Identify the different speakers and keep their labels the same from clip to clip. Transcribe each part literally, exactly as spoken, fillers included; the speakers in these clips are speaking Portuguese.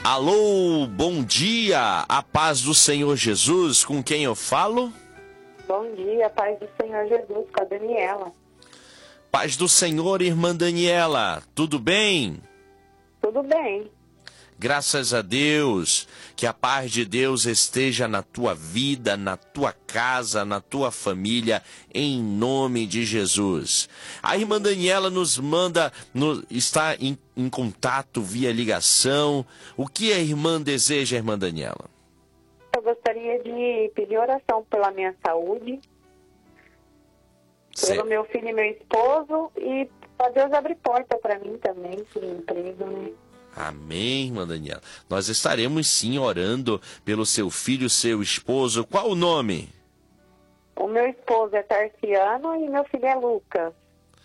Speaker 1: Alô, bom dia, a paz do Senhor Jesus, com quem eu falo?
Speaker 2: Bom dia, paz do Senhor Jesus, com a Daniela.
Speaker 1: Paz do Senhor, irmã Daniela, tudo bem?
Speaker 2: Tudo bem.
Speaker 1: Graças a Deus, que a paz de Deus esteja na tua vida, na tua casa, na tua família, em nome de Jesus. A irmã Daniela nos manda, no, está em, em contato via ligação. O que a irmã deseja, irmã Daniela?
Speaker 2: Eu gostaria de pedir oração pela minha saúde,
Speaker 1: Certo.
Speaker 2: pelo meu filho e meu esposo, e para Deus abrir porta para mim também, por emprego, né?
Speaker 1: Amém, irmã Daniela. Nós estaremos sim orando pelo seu filho, seu esposo. Qual o nome?
Speaker 2: O meu esposo é Tarciano e meu filho é Lucas.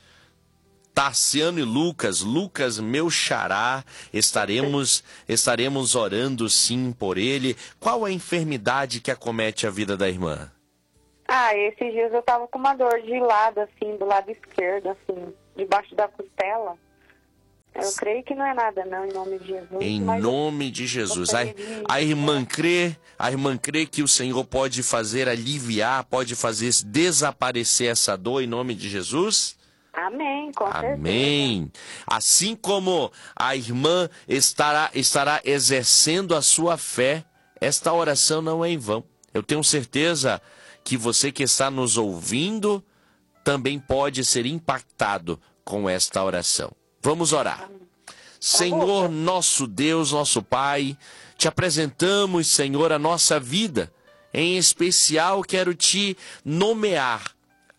Speaker 1: Tarciano e Lucas, Lucas, meu xará, estaremos, estaremos orando sim por ele. Qual a enfermidade que acomete a vida da irmã?
Speaker 2: Ah, esses dias eu tava com uma dor de lado, assim, do lado esquerdo, assim, debaixo da costela. Eu creio que não é nada, não, em nome de Jesus.
Speaker 1: Em
Speaker 2: mas
Speaker 1: nome de Jesus. A,
Speaker 2: gostaria de-
Speaker 1: a irmã crê, a irmã crê que o Senhor pode fazer aliviar, pode fazer desaparecer essa dor em nome de Jesus?
Speaker 2: Amém, com certeza.
Speaker 1: Amém. Assim como a irmã estará, estará exercendo a sua fé, esta oração não é em vão. Eu tenho certeza que você que está nos ouvindo também pode ser impactado com esta oração. Vamos orar. Senhor, nosso Deus, nosso Pai, te apresentamos, Senhor, a nossa vida. Em especial, quero te nomear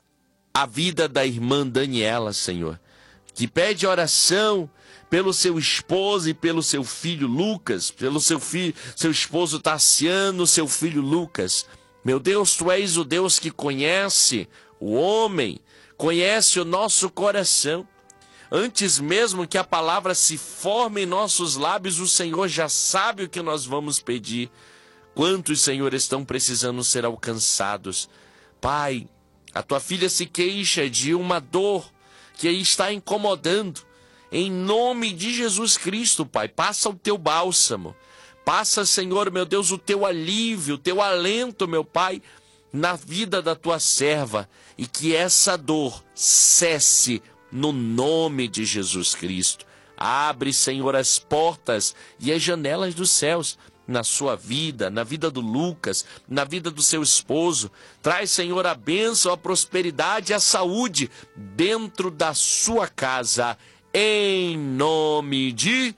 Speaker 1: a vida da irmã Daniela, Senhor, que pede oração pelo seu esposo e pelo seu filho Lucas, pelo seu filho, seu esposo Tarciano, seu filho Lucas. Meu Deus, tu és o Deus que conhece o homem, conhece o nosso coração. Antes mesmo que a palavra se forme em nossos lábios, o Senhor já sabe o que nós vamos pedir. Quantos, Senhor, estão precisando ser alcançados? Pai, a tua filha se queixa de uma dor que aí está incomodando. Em nome de Jesus Cristo, Pai, passa o teu bálsamo. Passa, Senhor, meu Deus, o teu alívio, o teu alento, meu Pai, na vida da tua serva. E que essa dor cesse no nome de Jesus Cristo. Abre, Senhor, as portas e as janelas dos céus na sua vida, na vida do Lucas, na vida do seu esposo. Traz, Senhor, a bênção, a prosperidade e a saúde dentro da sua casa, em nome de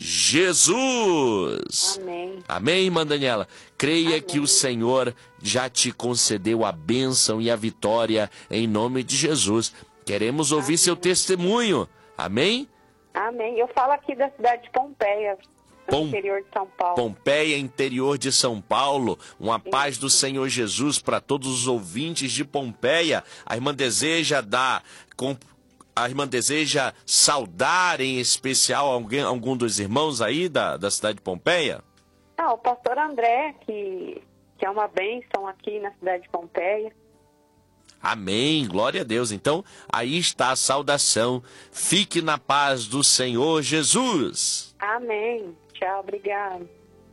Speaker 1: Jesus.
Speaker 2: Amém.
Speaker 1: Amém, irmã Daniela? Creia
Speaker 2: Amém.
Speaker 1: que o Senhor já te concedeu a bênção e a vitória em nome de Jesus. Queremos ouvir
Speaker 2: Amém.
Speaker 1: seu testemunho. Amém?
Speaker 2: Amém. Eu falo aqui da cidade de Pompeia, no
Speaker 1: Pom-
Speaker 2: interior de São Paulo.
Speaker 1: Pompeia, interior de São Paulo. Uma paz do Senhor Jesus para todos os ouvintes de Pompeia. A irmã deseja dar... Com... A irmã deseja saudar em especial alguém, algum dos irmãos aí da, da cidade de Pompeia?
Speaker 2: Ah, o pastor André, que, que é uma bênção aqui na cidade de Pompeia.
Speaker 1: Amém, glória a Deus. Então, aí está a saudação. Fique na paz do Senhor Jesus.
Speaker 2: Amém. Tchau, obrigado.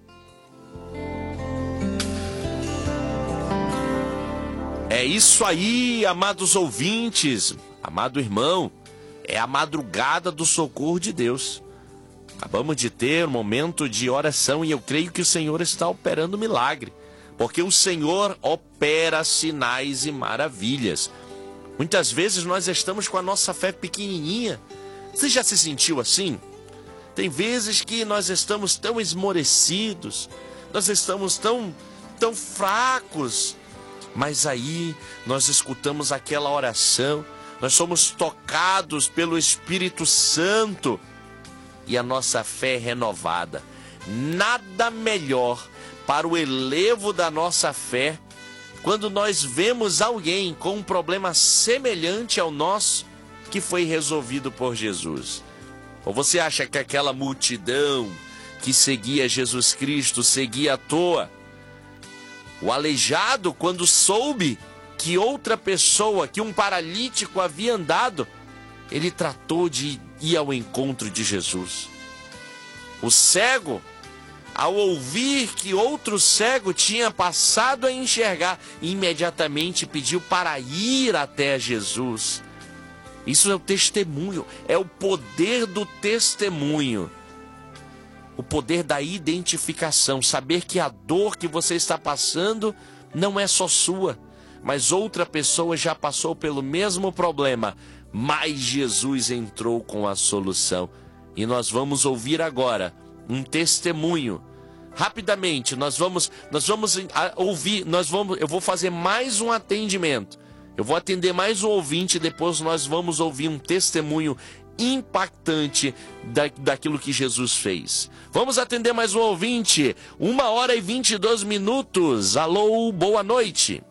Speaker 1: É isso aí, amados ouvintes, amado irmão. É a madrugada do socorro de Deus. Acabamos de ter um momento de oração e eu creio que o Senhor está operando milagre. Porque o Senhor opera sinais e maravilhas. Muitas vezes nós estamos com a nossa fé pequenininha. Você já se sentiu assim? Tem vezes que nós estamos tão esmorecidos, nós estamos tão, tão fracos. Mas aí nós escutamos aquela oração, nós somos tocados pelo Espírito Santo e a nossa fé é renovada. Nada melhor para o elevo da nossa fé, quando nós vemos alguém com um problema semelhante ao nosso, que foi resolvido por Jesus. Ou você acha que aquela multidão que seguia Jesus Cristo seguia à toa? O aleijado, quando soube que outra pessoa, que um paralítico havia andado, ele tratou de ir ao encontro de Jesus. O cego, ao ouvir que outro cego tinha passado a enxergar, imediatamente pediu para ir até Jesus. Isso é o testemunho, é o poder do testemunho. O poder da identificação, saber que a dor que você está passando não é só sua, mas outra pessoa já passou pelo mesmo problema, mas Jesus entrou com a solução. E nós vamos ouvir agora um testemunho. Rapidamente, nós vamos, nós vamos ouvir, nós vamos, eu vou fazer mais um atendimento. Eu vou atender mais um ouvinte e depois nós vamos ouvir um testemunho impactante da, daquilo que Jesus fez. Vamos atender mais um ouvinte. Uma hora e vinte e dois minutos. Alô, boa noite.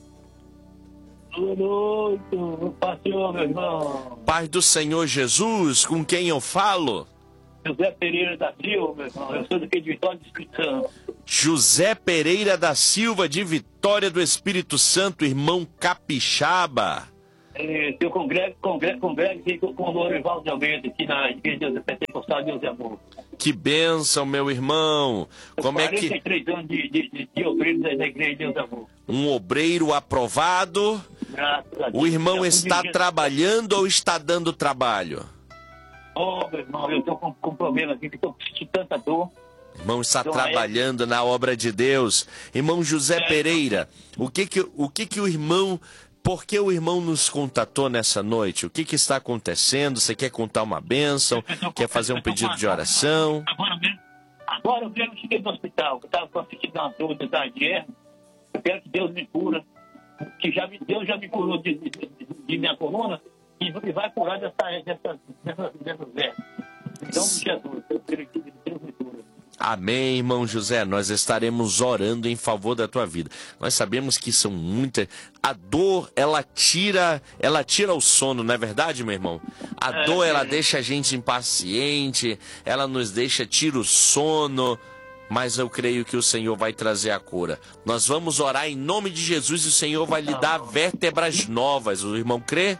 Speaker 3: Boa noite, pastor, meu irmão.
Speaker 1: Paz do Senhor Jesus, com quem eu falo?
Speaker 3: José Pereira da Silva, meu irmão. Eu sou daqui de Vitória do Espírito Santo.
Speaker 1: José Pereira da Silva, de Vitória do Espírito Santo, irmão capixaba.
Speaker 3: É, eu congrego, congrego, congrego aqui com o Lorival de Almeida, aqui na Igreja Pentecostal Deus e Amor.
Speaker 1: Que bênção, meu irmão. Como é que...
Speaker 3: quarenta e três anos de, de, de, de obreiro da Igreja Deus e Amor.
Speaker 1: Um obreiro aprovado.
Speaker 3: Graças a Deus.
Speaker 1: O irmão está trabalhando ou está dando trabalho?
Speaker 3: Oh, meu irmão, eu estou com, com problema aqui, que estou sentindo tanta dor.
Speaker 1: Irmão está
Speaker 3: então,
Speaker 1: trabalhando é... na obra de Deus. Irmão José é, Pereira, o que que o, que que o irmão... Por que o irmão nos contatou nessa noite? O que que está acontecendo? Você quer contar uma bênção? Quer fazer um pedido de oração?
Speaker 3: Agora mesmo, agora eu mesmo cheguei no hospital. Eu estava sentindo uma dor da guerra. Eu quero que Deus me cura. Que já me, Deus já me curou de, de, de, de minha coluna e vai curar dessa, dessa, dessa, dessas vermes. Então, Jesus, eu quero que Deus me cura.
Speaker 1: Amém, irmão José, nós estaremos orando em favor da tua vida. Nós sabemos que são muitas... A dor, ela tira, ela tira o sono, não é verdade, meu irmão? A é, dor, ela é. deixa a gente impaciente, ela nos deixa, tira o sono, mas eu creio que o Senhor vai trazer a cura. Nós vamos orar em nome de Jesus e o Senhor vai lhe dar vértebras novas. O irmão crê?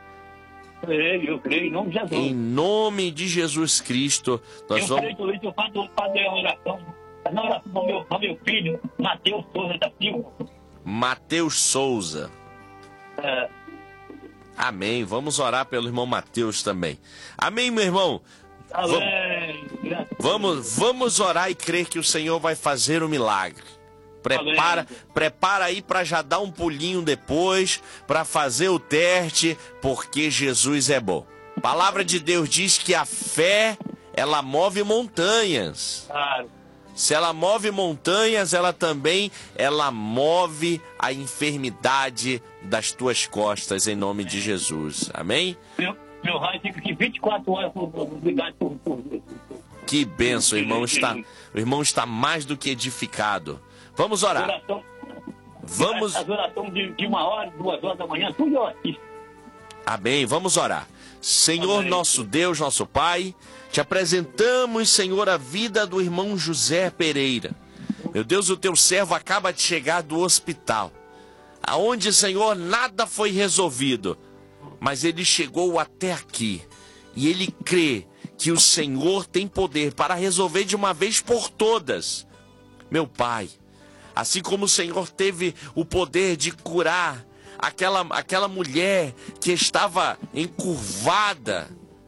Speaker 3: Eu creio, em nome de Jesus.
Speaker 1: Em nome de Jesus Cristo, nós
Speaker 3: eu
Speaker 1: vamos...
Speaker 3: creio que eu faço, faço a oração, na oração do meu, do meu filho, Mateus Souza da Silva.
Speaker 1: Mateus Souza.
Speaker 3: É.
Speaker 1: Amém. Vamos orar pelo irmão Mateus também. Amém, meu irmão.
Speaker 3: Amém.
Speaker 1: Vamos, vamos orar e crer que o Senhor vai fazer o milagre. Prepara, prepara aí para já dar um pulinho depois, para fazer o teste, porque Jesus é bom. A palavra de Deus diz que a fé, ela move montanhas.
Speaker 3: Claro.
Speaker 1: Se ela move montanhas, ela também, ela move a enfermidade das tuas costas, em nome de Jesus. Amém?
Speaker 3: Meu, meu raio fica aqui vinte e quatro horas ligado por, por, por...
Speaker 1: Que bênção, o irmão está, o irmão está mais do que edificado. Vamos orar.
Speaker 3: Oração,
Speaker 1: Vamos.
Speaker 3: As orações de, de uma hora, duas horas da manhã, tudo eu assisto.
Speaker 1: Amém. Vamos orar. Senhor, Amém. Nosso Deus, nosso Pai, te apresentamos, Senhor, a vida do irmão José Pereira. Meu Deus, o teu servo acaba de chegar do hospital, aonde, Senhor, nada foi resolvido, mas ele chegou até aqui e ele crê que o Senhor tem poder para resolver de uma vez por todas. Meu Pai, assim como o Senhor teve o poder de curar aquela, aquela mulher que estava encurvada,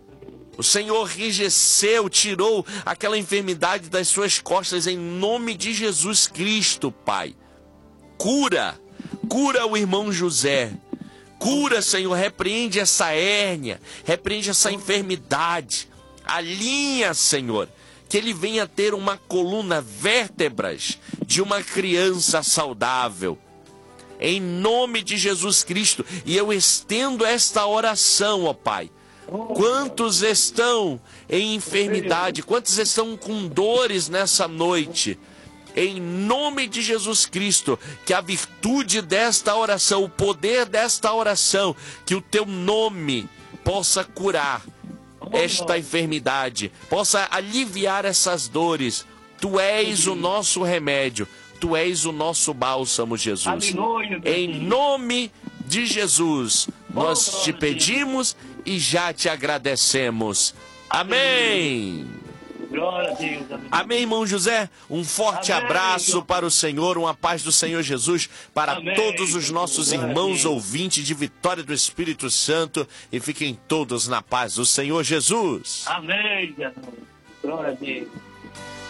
Speaker 1: o Senhor enrijeceu, tirou aquela enfermidade das suas costas em nome de Jesus Cristo, Pai. Cura, cura o irmão José. Cura, Senhor, repreende essa hérnia, repreende essa enfermidade. Alinha, Senhor, que ele venha ter uma coluna, vértebras de uma criança saudável. Em nome de Jesus Cristo. E eu estendo esta oração, ó Pai. Quantos estão em enfermidade? Quantos estão com dores nessa noite? Em nome de Jesus Cristo, que a virtude desta oração, o poder desta oração, que o teu nome possa curar esta enfermidade, possa aliviar essas dores. Tu és o nosso remédio, tu és o nosso bálsamo, Jesus. Em nome de Jesus, nós te pedimos e já te agradecemos. Amém.
Speaker 3: Glória a Deus. Deus. Amém.
Speaker 1: Amém, irmão José? Um forte
Speaker 3: Amém,
Speaker 1: abraço
Speaker 3: irmão.
Speaker 1: para o Senhor, uma paz do Senhor Jesus para
Speaker 3: Amém,
Speaker 1: todos os nossos
Speaker 3: glória a
Speaker 1: irmãos
Speaker 3: Deus.
Speaker 1: ouvintes de Vitória do Espírito Santo e fiquem todos na paz do Senhor Jesus.
Speaker 3: Amém, Jesus. Glória a Deus.